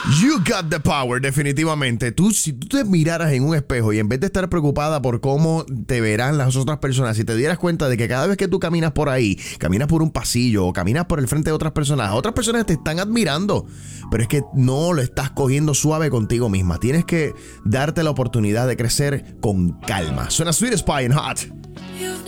You got the power, definitivamente. Si tú te miraras en un espejo y en vez de estar preocupada por cómo te verán las otras personas, si te dieras cuenta de que cada vez que tú caminas por ahí, caminas por un pasillo o caminas por el frente de otras personas te están admirando. Pero es que no lo estás cogiendo suave contigo misma. Tienes que darte la oportunidad de crecer con calma. Suena Sweet Spy en Hot.